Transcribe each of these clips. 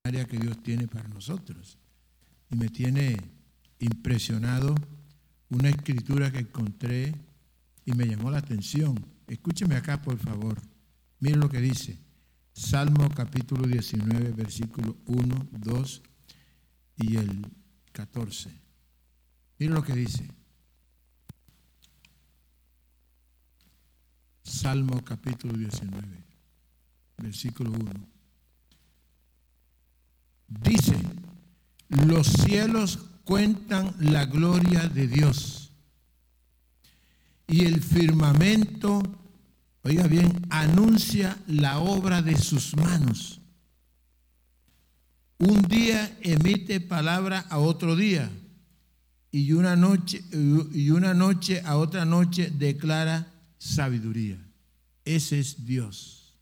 área que Dios tiene para nosotros. Y me tiene impresionado una escritura que encontré y me llamó la atención. Escúcheme acá, por favor. Miren lo que dice. Salmo capítulo 19, versículo 1, 2 y el 14. Miren lo que dice. Salmo capítulo 19, versículo 1. Dice: los cielos cuentan la gloria de Dios y el firmamento, oiga bien, anuncia la obra de sus manos. Un día emite palabra a otro día y una noche a otra noche declara sabiduría. Ese es Dios.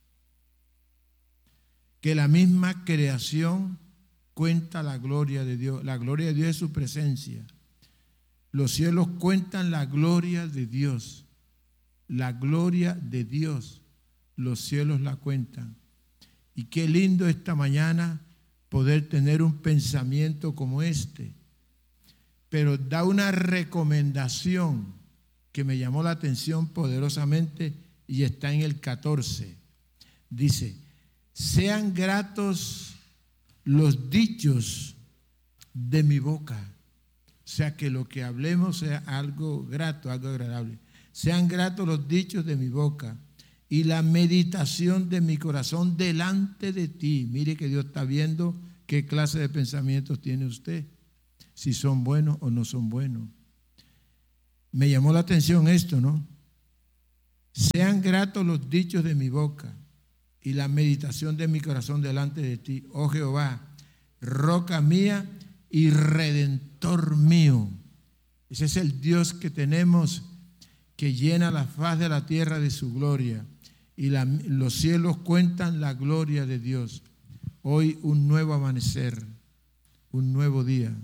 Que la misma creación cuenta la gloria de Dios. La gloria de Dios es su presencia. Los cielos cuentan la gloria de Dios. La gloria de Dios. Los cielos la cuentan. Y qué lindo esta mañana poder tener un pensamiento como este. Pero da una recomendación que me llamó la atención poderosamente y está en el 14. Dice: sean gratos los dichos de mi boca. O sea, que lo que hablemos sea algo grato, algo agradable. Sean gratos los dichos de mi boca y la meditación de mi corazón delante de ti. Mire que Dios está viendo qué clase de pensamientos tiene usted, si son buenos o no son buenos. Me llamó la atención esto, ¿no? Sean gratos los dichos de mi boca y la meditación de mi corazón delante de ti, oh Jehová, roca mía y redentor mío. Ese es el Dios que tenemos, que llena la faz de la tierra de su gloria, y los cielos cuentan la gloria de Dios. Hoy un nuevo amanecer, un nuevo día,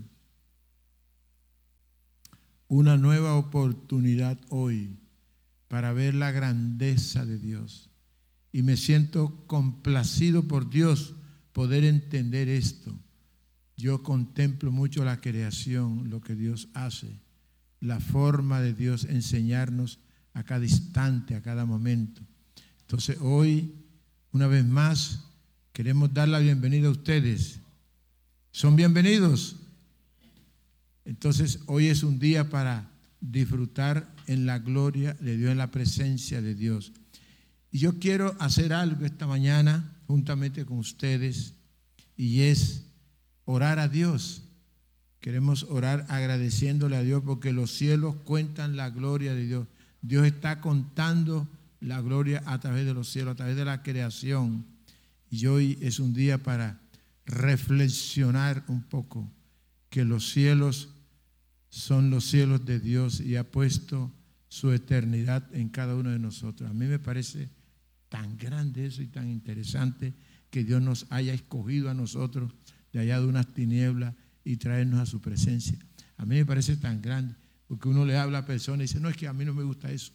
una nueva oportunidad hoy para ver la grandeza de Dios. Y me siento complacido por Dios poder entender esto. Yo contemplo mucho la creación, lo que Dios hace, la forma de Dios enseñarnos a cada instante, a cada momento. Entonces hoy, una vez más, queremos dar la bienvenida a ustedes. ¿Son bienvenidos? Entonces hoy es un día para disfrutar en la gloria de Dios, en la presencia de Dios. Y yo quiero hacer algo esta mañana juntamente con ustedes, y es orar a Dios. Queremos orar agradeciéndole a Dios porque los cielos cuentan la gloria de Dios. Dios está contando la gloria a través de los cielos, a través de la creación. Y hoy es un día para reflexionar un poco que los cielos son los cielos de Dios y ha puesto su eternidad en cada uno de nosotros. A mí me parece tan grande eso y tan interesante que Dios nos haya escogido a nosotros de allá de unas tinieblas y traernos a su presencia. A mí me parece tan grande, porque uno le habla a personas y dice: no, es que a mí no me gusta eso.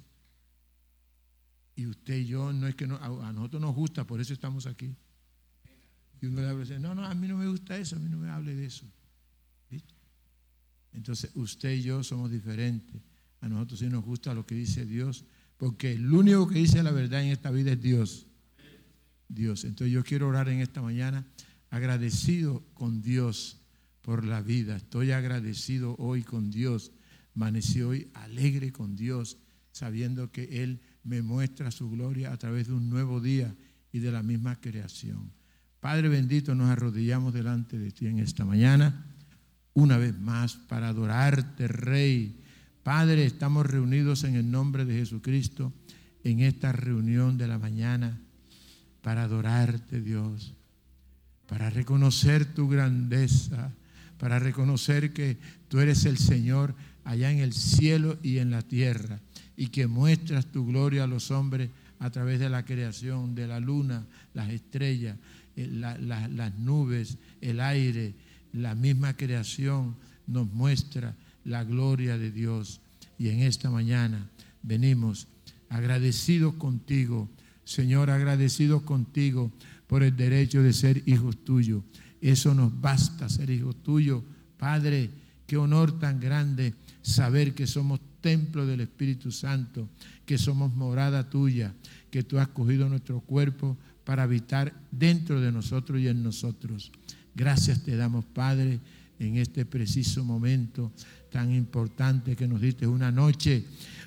Y usted y yo, no es que no, a nosotros nos gusta, por eso estamos aquí. Y uno le habla y dice: no, a mí no me gusta eso, a mí no me hable de eso. ¿Viste? Entonces usted y yo somos diferentes. A nosotros sí nos gusta lo que dice Dios, porque el único que dice la verdad en esta vida es Dios. Dios. Entonces yo quiero orar en esta mañana agradecido con Dios por la vida. Estoy agradecido hoy con Dios. Amanecí hoy alegre con Dios, sabiendo que Él me muestra su gloria a través de un nuevo día y de la misma creación. Padre bendito, nos arrodillamos delante de ti en esta mañana, una vez más, para adorarte, Rey. Padre, estamos reunidos en el nombre de Jesucristo en esta reunión de la mañana para adorarte, Dios, para reconocer tu grandeza, para reconocer que tú eres el Señor allá en el cielo y en la tierra, y que muestras tu gloria a los hombres a través de la creación, de la luna, las estrellas, las nubes, el aire. La misma creación nos muestra la gloria de Dios. Y en esta mañana venimos agradecidos contigo, Señor, agradecidos contigo por el derecho de ser hijos tuyos. Eso nos basta, ser hijos tuyos. Padre, qué honor tan grande saber que somos templo del Espíritu Santo, que somos morada tuya, que tú has cogido nuestro cuerpo para habitar dentro de nosotros y en nosotros. Gracias te damos, Padre, en este preciso momento tan importante que nos diste una noche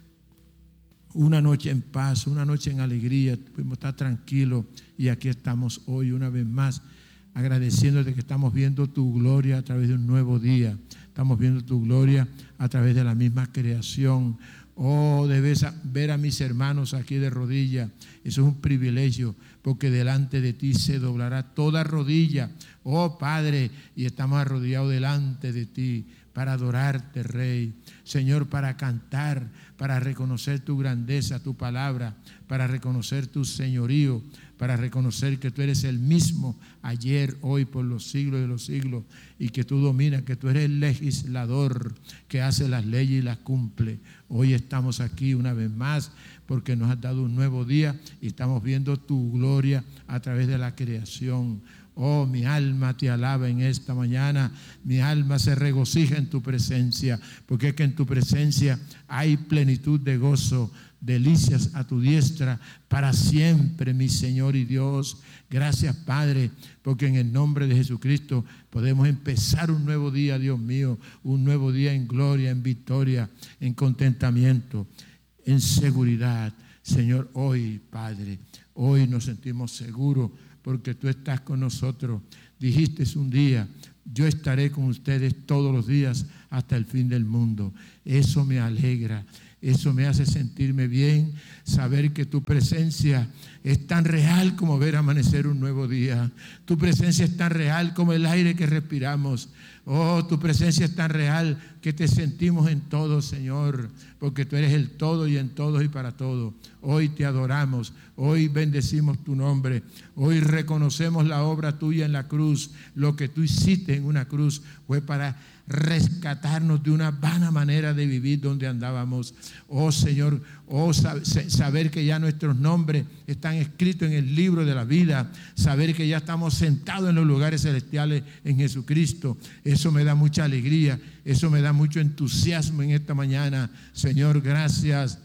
en paz, una noche en alegría. Pudimos estar tranquilos y aquí estamos hoy una vez más agradeciéndote que estamos viendo tu gloria a través de un nuevo día. Estamos viendo tu gloria a través de la misma creación. Oh, debes ver a mis hermanos aquí de rodillas. Eso es un privilegio, porque delante de ti se doblará toda rodilla. Oh, Padre, y estamos arrodillados delante de ti para adorarte, Rey. Señor, para cantar, para reconocer tu grandeza, tu palabra, para reconocer tu señorío, para reconocer que tú eres el mismo ayer, hoy, por los siglos de los siglos, y que tú dominas, que tú eres el legislador que hace las leyes y las cumple. Hoy estamos aquí una vez más porque nos has dado un nuevo día y estamos viendo tu gloria a través de la creación. Oh, mi alma te alaba en esta mañana, mi alma se regocija en tu presencia, porque es que en tu presencia hay plenitud de gozo, delicias a tu diestra para siempre, mi Señor y Dios. Gracias, Padre, porque en el nombre de Jesucristo podemos empezar un nuevo día, Dios mío, un nuevo día en gloria, en victoria, en contentamiento, en seguridad. Señor, hoy, Padre, hoy nos sentimos seguros porque tú estás con nosotros. Dijiste un día, yo estaré con ustedes todos los días hasta el fin del mundo. Eso me alegra. Eso me hace sentirme bien, saber que tu presencia es tan real como ver amanecer un nuevo día. Tu presencia es tan real como el aire que respiramos. Oh, tu presencia es tan real que te sentimos en todo, Señor, porque tú eres el todo y en todos y para todo. Hoy te adoramos, hoy bendecimos tu nombre, hoy reconocemos la obra tuya en la cruz. Lo que tú hiciste en una cruz fue para rescatarnos de una vana manera de vivir donde andábamos. Oh Señor, oh saber que ya nuestros nombres están escritos en el libro de la vida, saber que ya estamos sentados en los lugares celestiales en Jesucristo. Eso me da mucha alegría, eso me da mucho entusiasmo en esta mañana. Señor, gracias.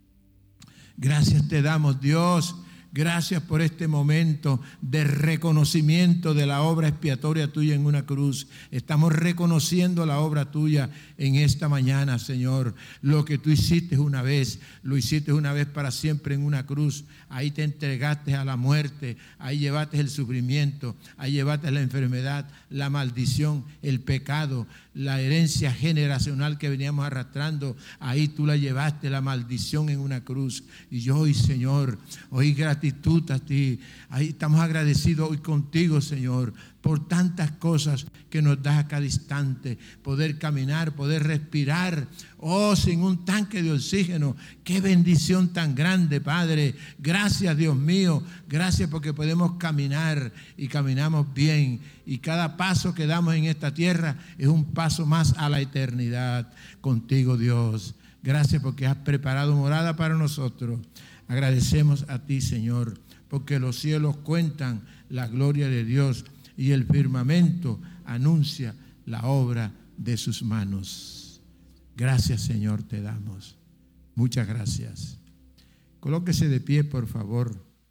Gracias te damos, Dios. Gracias por este momento de reconocimiento de la obra expiatoria tuya en una cruz. Estamos reconociendo la obra tuya en esta mañana, Señor. Lo que tú hiciste una vez, lo hiciste una vez para siempre en una cruz. Ahí te entregaste a la muerte, ahí llevaste el sufrimiento, ahí llevaste la enfermedad, la maldición, el pecado, la herencia generacional que veníamos arrastrando. Ahí tú la llevaste, la maldición en una cruz. Y hoy, Señor, hoy gratitud a ti. Ahí estamos agradecidos hoy contigo, Señor, por tantas cosas que nos das a cada instante. Poder caminar, poder respirar. Oh, sin un tanque de oxígeno. Qué bendición tan grande, Padre. Gracias, Dios mío. Gracias porque podemos caminar y caminamos bien. Y cada paso que damos en esta tierra es un paso más a la eternidad contigo, Dios. Gracias porque has preparado morada para nosotros. Agradecemos a ti, Señor, porque los cielos cuentan la gloria de Dios y el firmamento anuncia la obra de sus manos. Gracias, Señor, te damos. Muchas gracias. Colóquese de pie, por favor.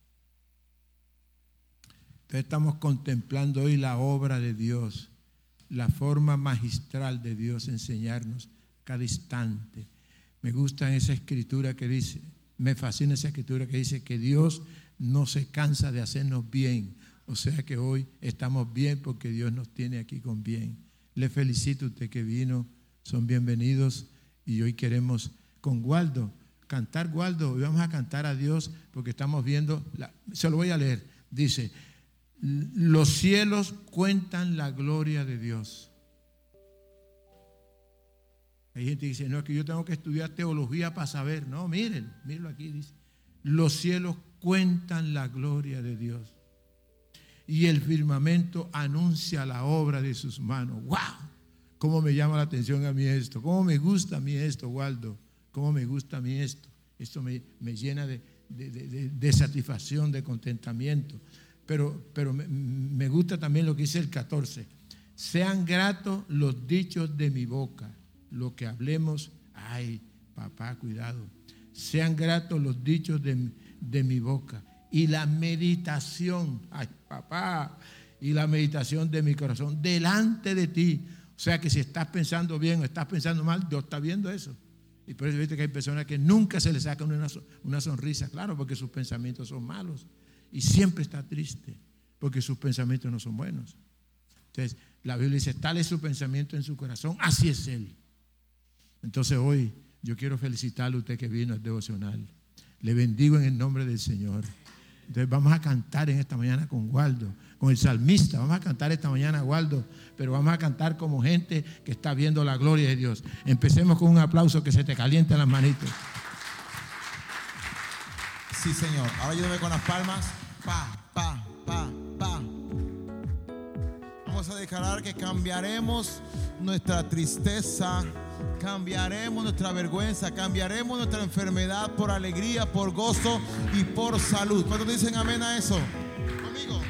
Entonces estamos contemplando hoy la obra de Dios, la forma magistral de Dios enseñarnos cada instante. Me gusta esa escritura que dice, me fascina esa escritura que dice que Dios no se cansa de hacernos bien. O sea que hoy estamos bien porque Dios nos tiene aquí con bien. Le felicito a usted que vino, son bienvenidos y hoy queremos con Waldo, cantar Waldo, hoy vamos a cantar a Dios porque estamos viendo, se lo voy a leer, dice, los cielos cuentan la gloria de Dios. Hay gente que dice, no, es que yo tengo que estudiar teología para saber. No, mírenlo aquí, dice, los cielos cuentan la gloria de Dios y el firmamento anuncia la obra de sus manos. ¡Wow! ¿Cómo me llama la atención a mí esto? ¿Cómo me gusta a mí esto, Waldo? ¿Cómo me gusta a mí esto? Esto me llena de satisfacción, de contentamiento. pero me gusta también lo que dice el 14. Sean gratos los dichos de mi boca, lo que hablemos. Ay, papá, cuidado. Sean gratos los dichos de mi boca y la meditación, ay, papá, y la meditación de mi corazón delante de ti. O sea que si estás pensando bien o estás pensando mal, Dios está viendo eso. Y por eso viste que hay personas que nunca se les saca una sonrisa, claro, porque sus pensamientos son malos. Y siempre está triste, porque sus pensamientos no son buenos. Entonces, la Biblia dice, tal es su pensamiento en su corazón, así es Él. Entonces hoy yo quiero felicitarle a usted que vino al devocional. Le bendigo en el nombre del Señor. Entonces vamos a cantar en esta mañana con Waldo, con el salmista. Vamos a cantar esta mañana, Waldo, pero vamos a cantar como gente que está viendo la gloria de Dios. Empecemos con un aplauso que se te calienten las manitos. Sí, Señor. Ahora ayúdame con las palmas. Pa, pa, pa, pa. Vamos a declarar que cambiaremos nuestra tristeza, cambiaremos nuestra vergüenza, cambiaremos nuestra enfermedad por alegría, por gozo y por salud. ¿Cuántos dicen amén a eso? Conmigo.